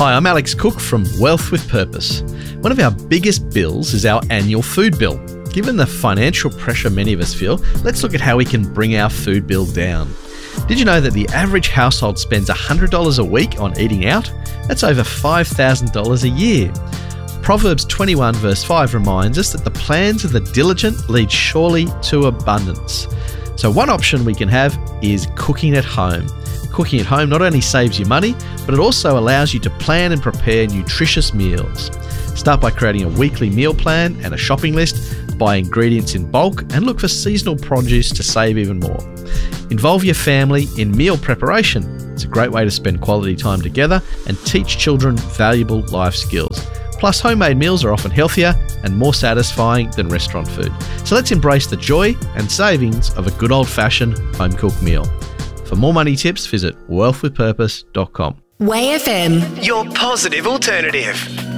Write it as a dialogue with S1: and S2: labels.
S1: Hi, I'm Alex Cook from Wealth with Purpose. One of our biggest bills is our annual food bill. Given the financial pressure many of us feel, let's look at how we can bring our food bill down. Did you know that the average household spends $100 a week on eating out? That's over $5,000 a year. Proverbs 21 verse 5 reminds us that the plans of the diligent lead surely to abundance. So one option we can have is cooking at home. Cooking at home not only saves you money, but it also allows you to plan and prepare nutritious meals. Start by creating a weekly meal plan and a shopping list, buy ingredients in bulk, and look for seasonal produce to save even more. Involve your family in meal preparation. It's a great way to spend quality time together and teach children valuable life skills. Plus, homemade meals are often healthier and more satisfying than restaurant food. So let's embrace the joy and savings of a good old-fashioned home-cooked meal. For more money tips, visit wealthwithpurpose.com.
S2: Way FM, your positive alternative.